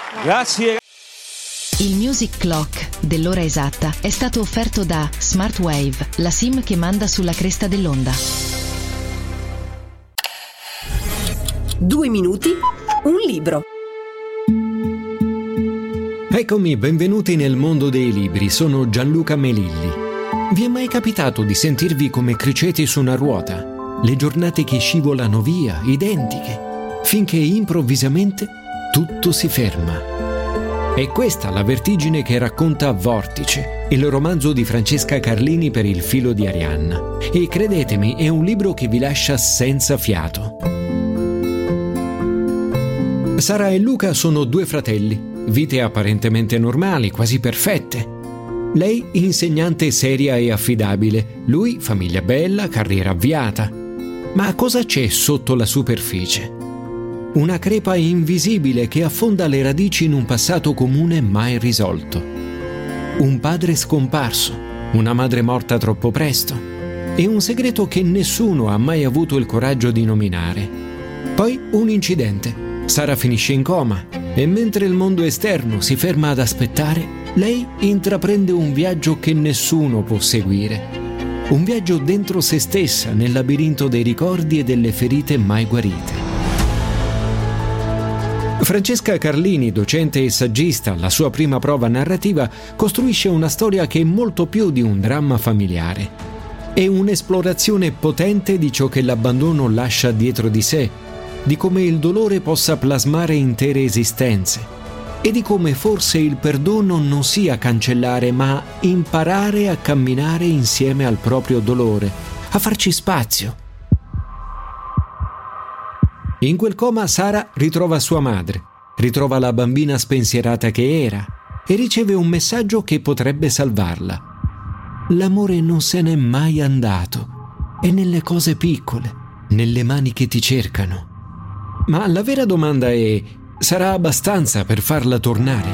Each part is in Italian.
Grazie. Il Music Clock dell'ora esatta è stato offerto da Smartwave, la SIM che manda sulla cresta dell'onda. 2 minuti, un libro. Eccomi, benvenuti nel mondo dei libri, sono Gianluca Melilli. Vi è mai capitato di sentirvi come criceti su una ruota? Le giornate che scivolano via, identiche, finché improvvisamente tutto si ferma. È questa la vertigine che racconta Vortice, il romanzo di Francesca Carlini per il filo di Arianna. E credetemi, è un libro che vi lascia senza fiato. Sara e Luca sono 2 fratelli, vite apparentemente normali, quasi perfette. Lei insegnante seria e affidabile, lui famiglia bella, carriera avviata. Ma cosa c'è sotto la superficie? Una crepa invisibile che affonda le radici in un passato comune mai risolto. Un padre scomparso, una madre morta troppo presto e un segreto che nessuno ha mai avuto il coraggio di nominare. Poi un incidente. Sara finisce in coma e mentre il mondo esterno si ferma ad aspettare, lei intraprende un viaggio che nessuno può seguire. Un viaggio dentro se stessa, nel labirinto dei ricordi e delle ferite mai guarite. Francesca Carlini, docente e saggista, alla sua prima prova narrativa, costruisce una storia che è molto più di un dramma familiare. È un'esplorazione potente di ciò che l'abbandono lascia dietro di sé, di come il dolore possa plasmare intere esistenze e di come forse il perdono non sia cancellare, ma imparare a camminare insieme al proprio dolore, a farci spazio. In quel coma Sara ritrova sua madre, ritrova la bambina spensierata che era e riceve un messaggio che potrebbe salvarla. L'amore non se n'è mai andato, è nelle cose piccole, nelle mani che ti cercano. Ma la vera domanda è: sarà abbastanza per farla tornare?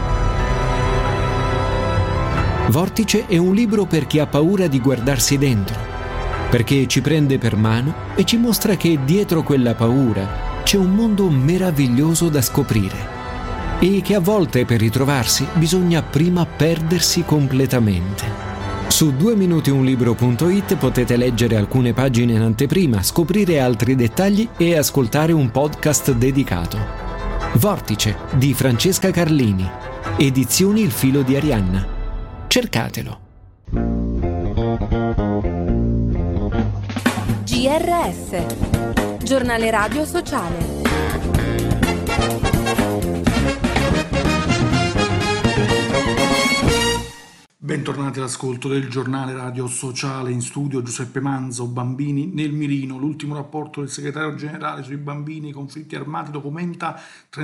Vortice è un libro per chi ha paura di guardarsi dentro, perché ci prende per mano e ci mostra che dietro quella paura c'è un mondo meraviglioso da scoprire e che a volte per ritrovarsi bisogna prima perdersi completamente. Su 2minutiunlibro.it potete leggere alcune pagine in anteprima, scoprire altri dettagli e ascoltare un podcast dedicato. Vortice di Francesca Carlini, edizioni Il filo di Arianna. Cercatelo. GRS, giornale radio sociale. Bentornati all'ascolto del giornale radio sociale. In studio Giuseppe Manzo. Bambini nel mirino. L'ultimo rapporto del segretario generale sui bambini e i conflitti armati documenta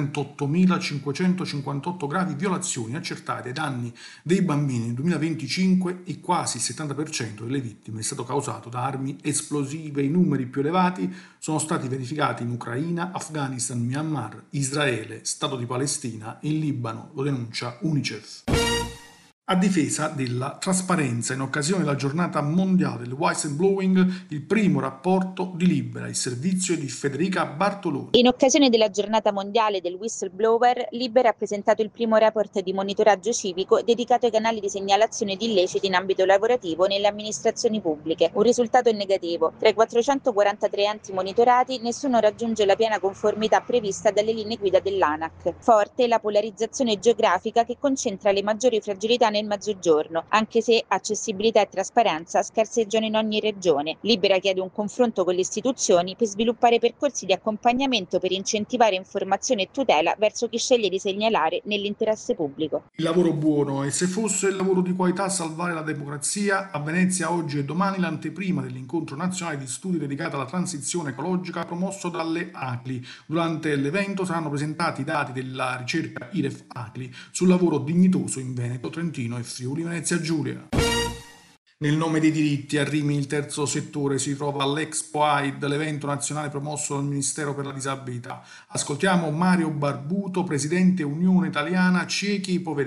38.558 gravi violazioni accertate ai danni dei bambini nel 2025 e quasi il 70% delle vittime è stato causato da armi esplosive. I numeri più elevati sono stati verificati in Ucraina, Afghanistan, Myanmar, Israele, Stato di Palestina e in Libano, lo denuncia UNICEF. A difesa della trasparenza, in occasione della giornata mondiale del whistleblowing, il primo rapporto di Libera, il servizio di Federica Bartoloni. In occasione della giornata mondiale del whistleblower, Libera ha presentato il primo report di monitoraggio civico dedicato ai canali di segnalazione di illeciti in ambito lavorativo nelle amministrazioni pubbliche. Un risultato è negativo. Tra i 443 enti monitorati, nessuno raggiunge la piena conformità prevista dalle linee guida dell'ANAC. Forte la polarizzazione geografica che concentra le maggiori fragilità nel Mezzogiorno, anche se accessibilità e trasparenza scarseggiano in ogni regione. Libera chiede un confronto con le istituzioni per sviluppare percorsi di accompagnamento per incentivare informazione e tutela verso chi sceglie di segnalare nell'interesse pubblico. Il lavoro buono, e se fosse il lavoro di qualità a salvare la democrazia, a Venezia oggi e domani l'anteprima dell'incontro nazionale di studi dedicato alla transizione ecologica promosso dalle ACLI. Durante l'evento saranno presentati i dati della ricerca IREF ACLI sul lavoro dignitoso in Veneto, Trentino e Friuli Venezia Giulia. Nel nome dei diritti, a Rimini il terzo settore si trova all'Expo AID, l'evento nazionale promosso dal Ministero per la Disabilità. Ascoltiamo Mario Barbuto, presidente Unione Italiana Ciechi e Ipovedenti.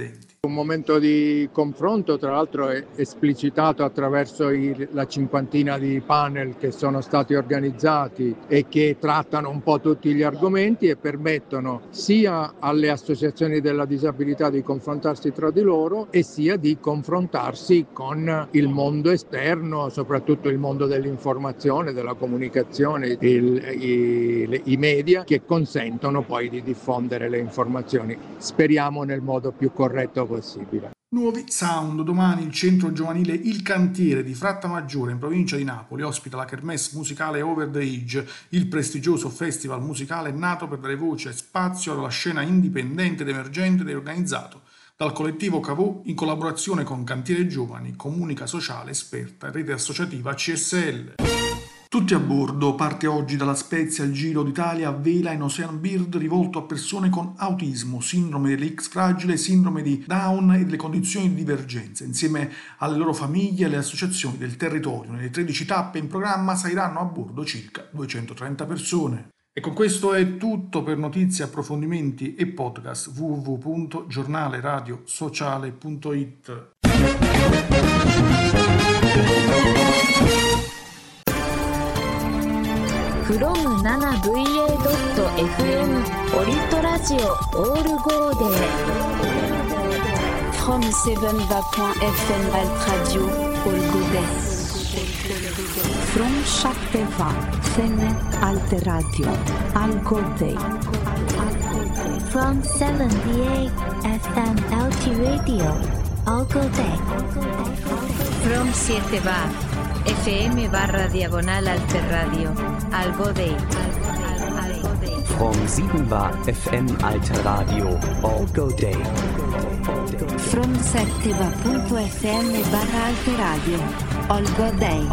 Un momento di confronto, tra l'altro è esplicitato attraverso la cinquantina di panel che sono stati organizzati e che trattano un po' tutti gli argomenti e permettono sia alle associazioni della disabilità di confrontarsi tra di loro e sia di confrontarsi con il mondo esterno, soprattutto il mondo dell'informazione, della comunicazione, i media che consentono poi di diffondere le informazioni, speriamo nel modo più corretto possibile. Nuovi sound. Domani il centro giovanile Il Cantiere di Frattamaggiore in provincia di Napoli ospita la kermesse musicale Over the Age, il prestigioso festival musicale nato per dare voce e spazio alla scena indipendente ed emergente ed organizzato dal collettivo Cavò in collaborazione con Cantiere Giovani, Comunica Sociale Esperta e Rete Associativa CSL. Tutti a bordo, parte oggi dalla Spezia il Giro d'Italia a vela in Ocean Bird rivolto a persone con autismo, sindrome dell'X fragile, sindrome di Down e delle condizioni di divergenza. Insieme alle loro famiglie e alle associazioni del territorio, nelle 13 tappe in programma saliranno a bordo circa 230 persone. E con questo è tutto. Per notizie, approfondimenti e podcast www.giornaleradiosociale.it. from 7va.fm オリットラジオオールゴーデー from 7va.fm Alt Radio All Godet from 7va.fm Alt Radio All Godet from 7va.fm Alt Radio All Godet from 7va.fm/diagonal Alterradio Algo Day From 7va.fm Alterradio Algo Day From 7va.fm/Alterradio Algo Day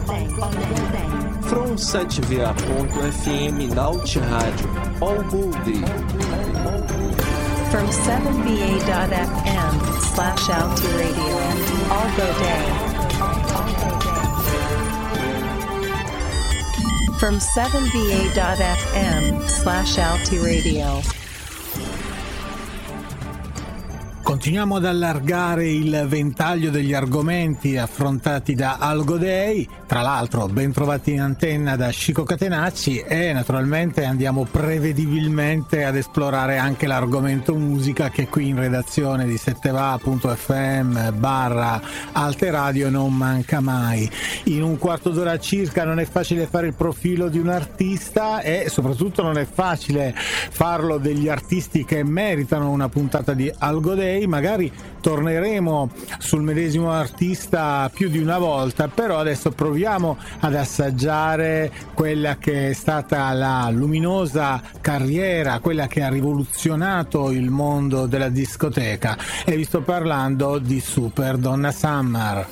From 7va.fm Alterradio Algo Day From 7va.fm/Alterradio Algo Day From 7va.fm/Altiradio. Continuiamo ad allargare il ventaglio degli argomenti affrontati da Algo Day. Tra l'altro, ben trovati in antenna da Chico Catenacci e naturalmente andiamo prevedibilmente ad esplorare anche l'argomento musica che qui in redazione di 7va.fm/Alteradio non manca mai. In un quarto d'ora circa non è facile fare il profilo di un artista e soprattutto non è facile farlo degli artisti che meritano una puntata di Algo Day. Magari torneremo sul medesimo artista più di una volta, però adesso proviamo ad assaggiare quella che è stata la luminosa carriera, quella che ha rivoluzionato il mondo della discoteca, e vi sto parlando di Super Donna Summer.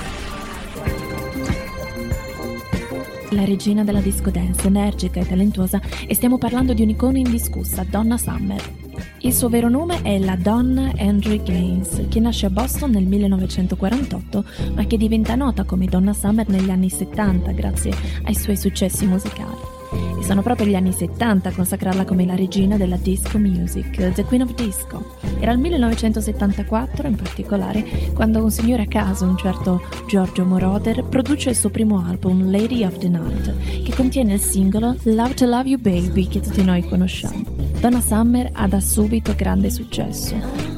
La regina della disco dance, energica e talentuosa, e stiamo parlando di un'icona indiscussa, Donna Summer. Il suo vero nome è la Donna Henry Gaines, che nasce a Boston nel 1948, ma che diventa nota come Donna Summer negli anni 70 grazie ai suoi successi musicali. E sono proprio gli anni 70 a consacrarla come la regina della disco music, The Queen of Disco. Era il 1974 in particolare quando un signore a caso, un certo Giorgio Moroder, produce il suo primo album, Lady of the Night, che contiene il singolo Love to Love You Baby, che tutti noi conosciamo. Donna Summer ha da subito grande successo.